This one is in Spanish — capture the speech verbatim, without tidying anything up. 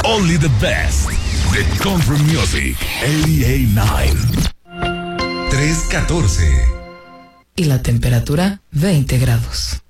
Only the best. The Country Music ochenta y nueve. tres catorce. Y la temperatura veinte grados.